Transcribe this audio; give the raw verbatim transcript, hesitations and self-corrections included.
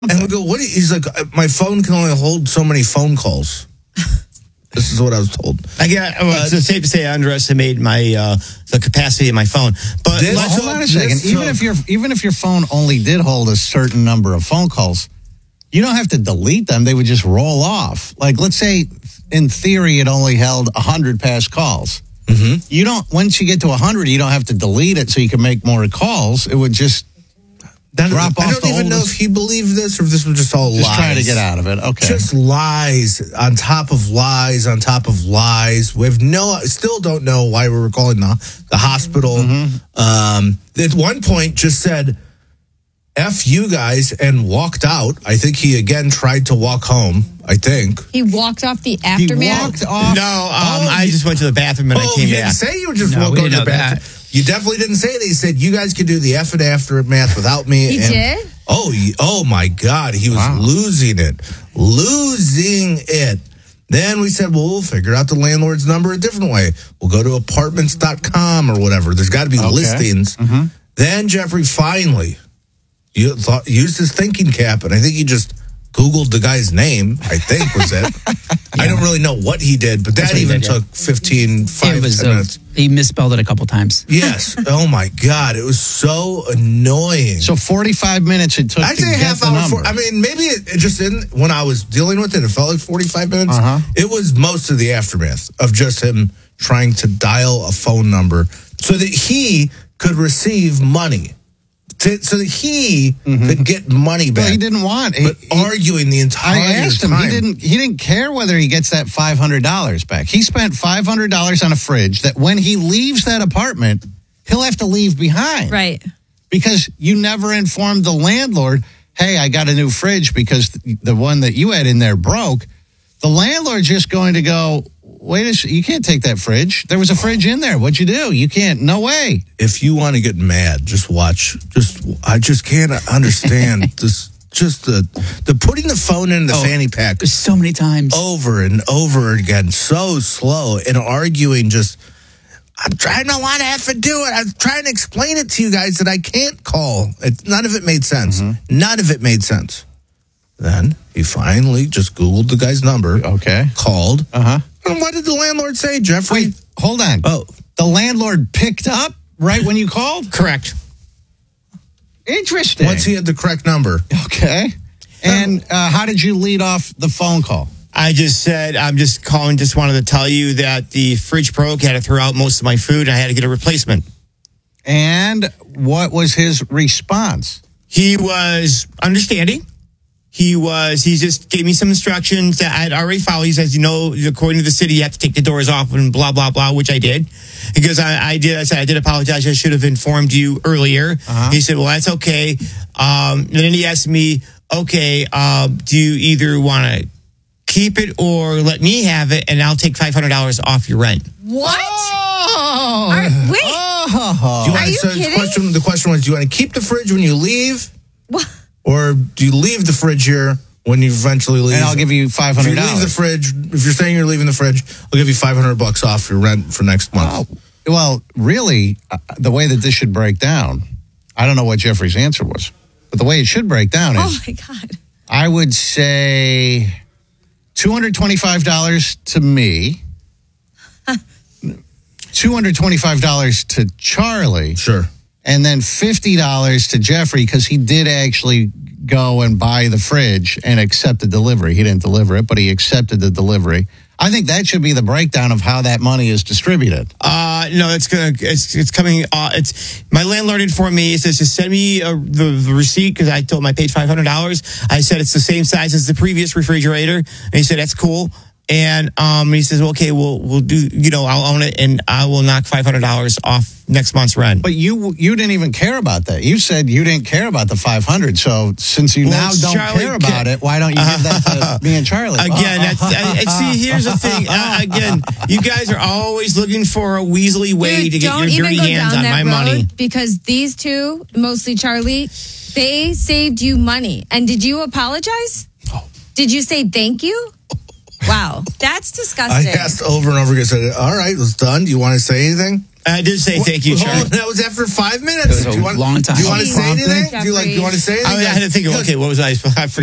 And we go, what? He's like, my phone can only hold so many phone calls. This is what I was told. I get. Well, it's uh, safe to say I underestimate my uh, the capacity of my phone. But this, hold on a second. Even if your even if your phone only did hold a certain number of phone calls, you don't have to delete them. They would just roll off. Like, let's say, in theory, it only held a hundred past calls. Mm-hmm. You don't. Once you get to a hundred, you don't have to delete it so you can make more calls. It would just. That, Drop I off don't the even oldest. know if he believed this or if this was just all Just lies. trying to get out of it. Okay. Just lies on top of lies on top of lies. We have no, still don't know why we were calling the, the hospital. Mm-hmm. Um, at one point just said, F you guys, and walked out. I think he again tried to walk home, I think. He walked off the He aftermath? walked off. no, um, I just went to the bathroom and Oh, I came you back. didn't say you were just No, walking we to didn't the know bathroom. that. You definitely didn't say it. He said, you guys could do the F and aftermath without me. He and, did? Oh, he- oh my God. He was Wow. losing it. Losing it. Then we said, well, we'll figure out the landlord's number a different way. We'll go to apartments dot com or whatever. There's got to be Okay. listings. Mm-hmm. Then Jeffrey finally you thought, used his thinking cap, and I think he just Googled the guy's name, I think was it. I don't really know what he did, but that what he even did, yeah. took fifteen, five, It was, ten uh, minutes. he misspelled it a couple times. Yes. Oh my God. It was so annoying. So forty-five minutes it took I'd to say a get half the hour. number. For, I mean, maybe it, it just didn't. When I was dealing with it, it felt like forty-five minutes. Uh-huh. It was most of the aftermath of just him trying to dial a phone number so that he could receive money, to, so that he could get money back. Well, he didn't want. But he, he- arguing the entire I asked him. time. He didn't. He didn't care whether he gets that five hundred dollars back. He spent five hundred dollars on a fridge that when he leaves that apartment, he'll have to leave behind. Right. Because you never informed the landlord, hey, I got a new fridge because the one that you had in there broke. The landlord's just going to go, wait a second, you can't take that fridge. There was a fridge in there. What'd you do? You can't. No way. If you want to get mad, just watch. Just I just can't understand this. Just the the putting the phone in the Oh. fanny pack So many times. over and over again, so slow, and arguing. Just I'm trying to want to have to do it. I'm trying to explain it to you guys that I can't call. It, none of it made sense. None of it made sense. Then he finally just Googled the guy's number, Okay. called. Uh huh. And what did the landlord say, Jeffrey? Wait, hold on. Oh, The landlord picked up right when you called? Correct. Interesting. once he had the correct number. Okay. And uh, how did you lead off the phone call? I just said, I'm just calling, just wanted to tell you that the fridge broke, had to throw out most of my food, and I had to get a replacement. And what was his response? He was understanding. He was, he just gave me some instructions that I had already followed. He says, you know, according to the city, you have to take the doors off and blah, blah, blah, which I did. He goes, I, I did, I said, I did apologize. I should have informed you earlier. Uh-huh. He said, well, that's okay. Um, and then he asked me, okay, um, do you either want to keep it or let me have it and I'll take five hundred dollars off your rent? What? Oh. Are- wait. Oh. Do you Are want, you so the kidding? question, the question was, do you want to keep the fridge when you leave? What? Or do you leave the fridge here when you eventually leave? And I'll give you five If you hundred dollars. leave the fridge, if you're saying you're leaving the fridge, I'll give you five hundred bucks off your rent for next month. Oh, well, really, uh, the way that this should break down, I don't know what Jeffrey's answer was, but the way it should break down is, Oh, my God. I would say two hundred twenty-five dollars to me, two hundred twenty-five dollars to Charlie, Sure. and then fifty dollars to Jeffrey because he did actually go and buy the fridge and accept the delivery. He didn't deliver it, but he accepted the delivery. I think that should be the breakdown of how that money is distributed. Uh, no, it's gonna, it's, it's coming, uh, it's, my landlord informed me, he says, just send me uh, the, the receipt, because I told him I paid five hundred dollars. I said, it's the same size as the previous refrigerator. And he said, that's cool. And, um, he says, well, okay, we'll, we'll do, you know, I'll own it and I will knock five hundred dollars off next month's rent. But you you didn't even care about that. You said you didn't care about the five hundred. So since you Well, now don't Charlie care about ca- it, why don't you give that to me and Charlie? Again, that's, I, I- see, here's the thing. Uh, again, you guys are always looking for a weaselly way Dude, to get don't your even dirty go hands down on that my road money. because these two, mostly Charlie, they saved you money. And did you apologize? Oh. Did you say thank you? Wow, that's I disgusting. asked over and over again, said, all right, it's done. Do you want to say anything? I did say thank you, Hold Charlie. on, that was after five minutes. It was a do you want, long time. Do you want to say Jeez, anything? Do you like? Do you want to say anything? I, mean, I had to think. Okay, what was I? I forget.